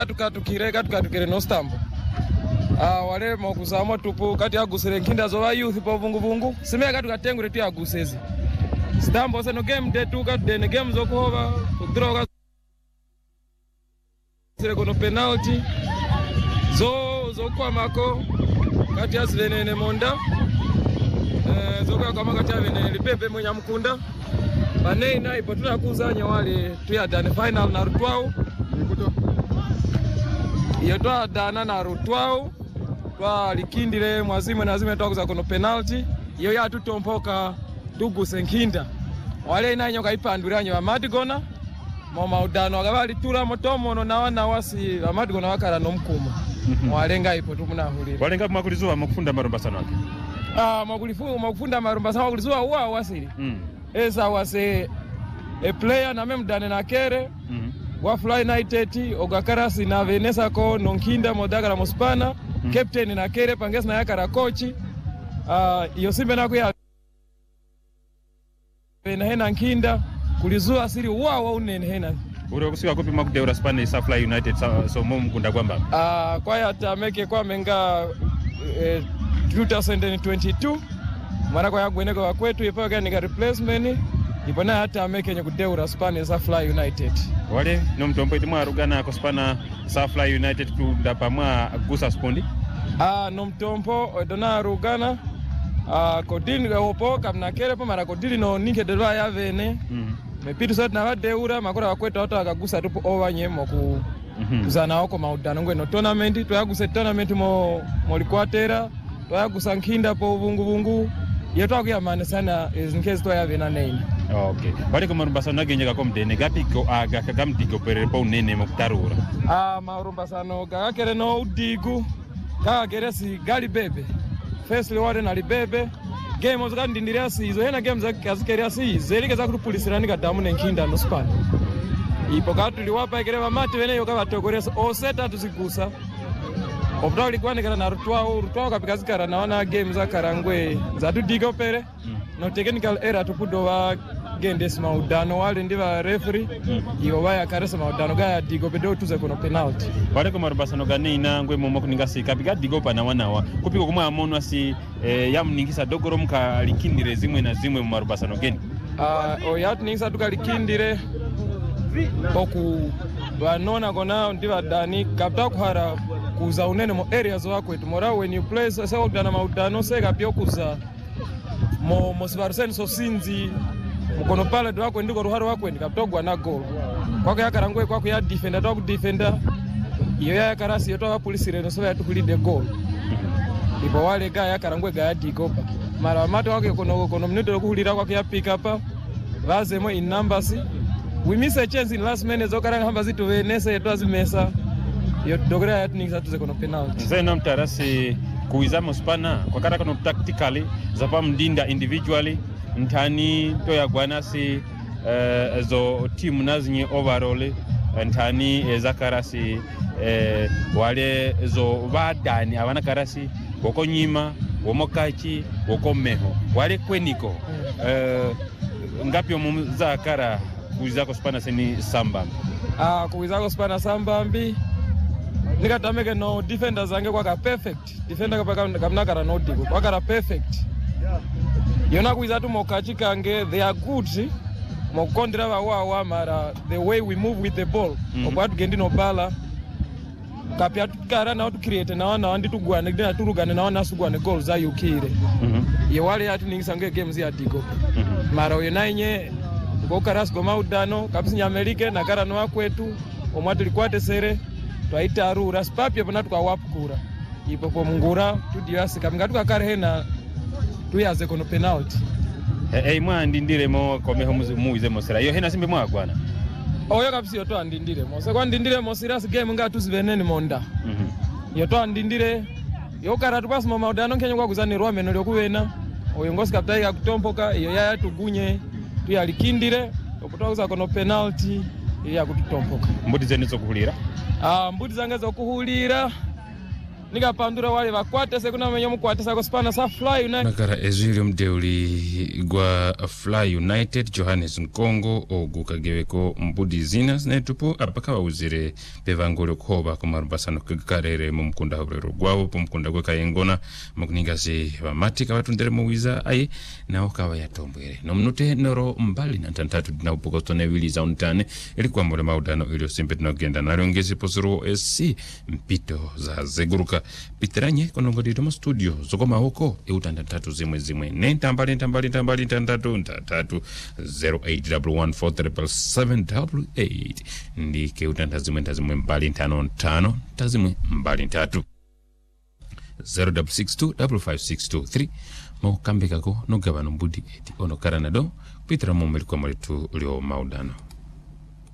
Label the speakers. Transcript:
Speaker 1: tukatukire no stamp wale mokuzamo tupu kati agusire nkinda zo ba youth po vungu simeka tukatengure tu agusezi stamp se no game de tuka de game zo kuhova kudroga sire kono penalty zo kwa mako kati asvenene monda zo kwa kama kati avene lipepe mwenye mkunda banei na ipo tunakuzanya wale tuya dane final na rutwao iyo twa dana na rutwao twa likindire mwazimwe na zime twakuza kono penalty iyo ya tutompoka tuguse nkinda wale nanyo kaipanduranye wa madigona mama udano akabali tura motomono na wana wasi amadigona wakara no mkuma walenga ipo tumunahulira
Speaker 2: walenga makulizuwa makufunda marumbasano ake
Speaker 1: makufunda marumbasano makulizuwa uwa wasili esa wase a player na memdane na kere wa Fly United ogakarasi na Venesa ko nonkinda modagara mospana captain na kere pangesa na yakara coach iyo simbe na kuya hena nkinda kulizua asiri wa unene hena
Speaker 2: uri kusiwa kupi makudeura Spanish Fly United so mo mkunda kwamba
Speaker 1: kwa yata meke kwa menga 2022 mara kwa yagweneko wa kwetu ipo gani ga replacement ipo na hata meke nye kudeura Spanish Fly United
Speaker 2: wale no mtombo itimwa rugana ko Spanish Fly United kunda pamwa gusa spondi
Speaker 1: no mtombo dona rugana kodini opo kamna kere pa mara kodini no ninke delwa ya vene mepitu sote na wadeura makora wakwetu watu wakagusa tupo owanyemo kuzana wako maudano ngweno tournament tuyaguse tournament mo likwatera tuyagusa nkinda po vungu yetu akuyamane sana in case tuya vena name
Speaker 2: okay bali ko marumbasano agenyeka ko mdene gapi ko aga kakamtiko perere po unene mo kutarura
Speaker 1: marumbasano gakere no udigu kagere si gali bebe first wale na libebe game zaka ndindiria sizo hena game zaka azikeria sizo elike za kupulisirani kadamu nenkinda no span ipo katu liwapa ikere mate wene yoka batogoresa oseta tuzigusa obdali kwanikana na rutwao kapikazikara naona game za karangwe za tudigo pere no technical error tupudo wa gendes maudano wale ndiba referee iyo waya karesa maudano ga digo bedo tuze kono penalty
Speaker 2: wale ko marubasano ganina ngwe momo kuningasi kapiga digo pa na wanawa kupiko kumwa amono asi yamningisa dogoro mka likindire zimwe na zimwe mu marubasano geni oyatningisa tukalikindire oku banona kona ndiba dani kapta kuhara kuza unene mo areas wako tomorrow when you play so udana maudano seka pio kuza mo sibarsen so sinzi mukono pale ndo wako ndiko ruharo wako ndikaptogwa na goal kwako yakarangwe kwako ya defender dog defender iyo yakarasi yoto wa police reno so yatukulide goal ipo wale ga yakarangwe ga dikopa mara mato wake kono minuto okuhulira kwako ya pick up vazemo in numbers we miss a chance in last minute zokaranga hamba zitu venese yetu azimesa yo dogera yatningisa tuze kono penalty zena mtarasi kuizamo spana kwa kara kono tactically zapa mdinda individually ntani to ya gwanasi zo team nazinye overall ntani zakarasi wale zo badani abana karasi woko nyima womokachi woko meho wale kweniko ngapi omuzakara kuizako spana seni sambambi
Speaker 1: kuizako spana sambambi nikatameke no defenders zange kwa perfect defender kwa kamnakara no digo kwa perfect yona kuiza tu mokachi kange they are good mokondira wa mara the way we move with the ball okwatu gendino bala kapya tukara na to create na wana ndi tugwane ndina turugane na wana sugwane goals za yukire ye wale yatu ningisange games ya digo mara yenanye gokaras go maudano kapisinya Amerike na karano wakwetu omwatu likwate sere twaita arura spapye pana tukawapukura ipo pomungura tudiasi kamngatu kakarehena tuyaze kono penalty
Speaker 2: mwa ndindire mo komeho muize mosera yo hena simbe mwa gwana
Speaker 1: oyo kapisi yo to andindire mo se kwa ndindire mo serious game nga tuziveneni monda yo to andindire yo karatu pas mama udano kenye kwa kuzanirwa meno lyokuvena oyo ngosi kaptai ya kutompoka iyo yaya tugunye tuyalikindire okutoza kono penalty ya kutompoka
Speaker 2: mbudi zenizo kuhulira
Speaker 1: mbudi zange zo kuhulira nikapandura wale vakwate sekuna menyo mukwatisa ko spana sa Fly United
Speaker 3: nakara Ezilio mdeuli gwa Fly United Johannes Nkongo ogukageweko mbudi zina netupo apaka wauzire pevangolo khoba kumarubasano kakarere mu mukunda habrero gwabo pomukunda gwe kayengona mukuningaze bamatika batundere mu wiza ayi nawo kawa yatombwere nomnute noro mbali na tantatu na upokoto ne wiliza untane ilikuwa mole maudano ilio simpe tunagenda nalongezi posoro SC mpito za zeguruka pitranye konongodito mu studio zokoma huko eutandatu zimwe nentambali tantatu 0811437778 ndike utandazimwe mbali tano tazimwe mbali tatu 0662556223 mo kambeka ko no gabano mbudi eti ono karanado pitra mo melko moletu ulio maudano